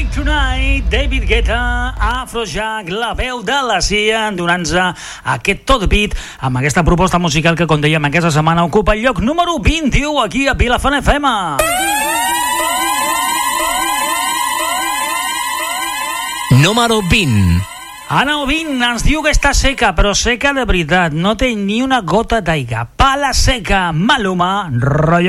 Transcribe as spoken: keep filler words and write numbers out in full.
Tonight, David Guetta, Afrojack, la veu de la Cia, donant-nos aquest tot beat amb aquesta proposta musical que, com dèiem, aquesta setmana ocupa el lloc número vint-i-u aquí a Vilafant F M. Número vint. Ana Ovin ens diu que està seca, però seca de veritat, no té ni una gota d'aigua. Pala seca, Maluma, rotllo